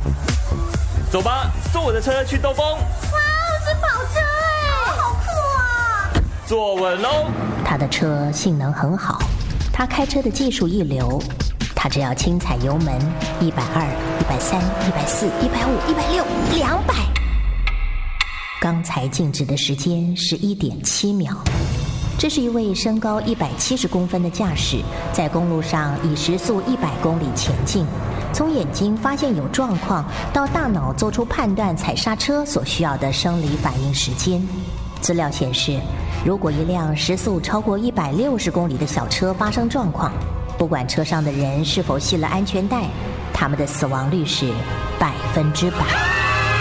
走吧，坐我的车去兜风。 哇，是跑车哎，好酷啊！ 坐稳喽。 他的车性能很好，他开车的技术一流，他只要轻踩油门，120、130、140、150、160、200。刚才静止的时间是1.7秒。这是一位身高170公分的驾驶，在公路上以时速100公里前进。从眼睛发现有状况，到大脑做出判断踩刹车所需要的生理反应时间。资料显示，如果一辆时速超过160公里的小车发生状况，不管车上的人是否系了安全带，他们的死亡率是100%。